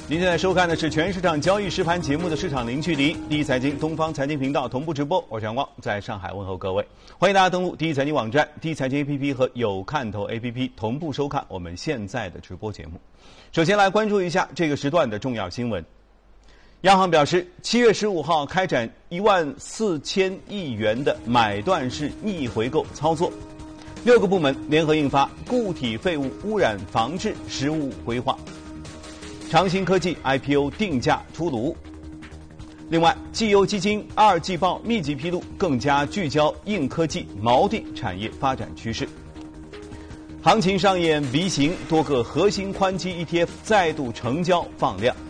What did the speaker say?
您现在收看的是全市场交易实盘节目的市场零距离，第一财经东方财经频道同步直播，我是杨光，在上海问候各位，欢迎大家登录第一财经网站、第一财经 APP 和有看头 APP 同步收看我们现在的直播节目。首先来关注一下这个时段的重要新闻。央行表示，7月15号开展14000亿元的买断式逆回购操作，6个部门联合印发固体废物污染防治实务规划。长兴科技 IPO 定价出炉。另外，绩优基金2季报密集披露，更加聚焦硬科技锚定产业发展趋势。行情上演 V 型，多个核心宽基 ETF 再度成交放量。